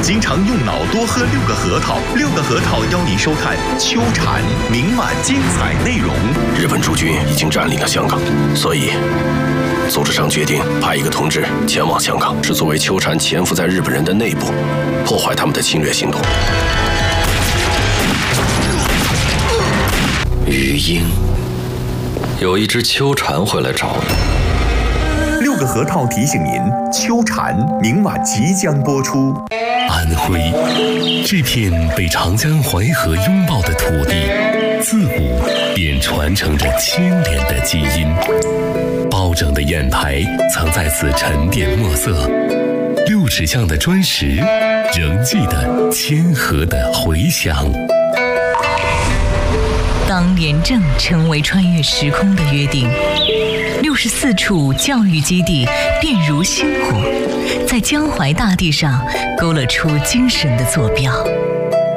经常用脑多喝6个核桃，6个核桃邀您收看《秋蝉》，明晚精彩内容。 日本驻军已经占领了香港，所以组织上决定派一个同志前往香港，是作为秋蝉潜伏在日本人的内部，破坏他们的侵略行动。 鱼鹰，有一只秋蝉会来找你。 6个核桃提醒您，《秋蝉》明晚即将播出。 安徽这片被长江淮河拥抱的土地，自古便传承着清廉的基因。包拯的砚台曾在此沉淀墨色，6尺巷的砖石仍记得谦和的回响。 当廉政成为穿越时空的约定，64处教育基地便如星火，在江淮大地上勾勒出精神的坐标。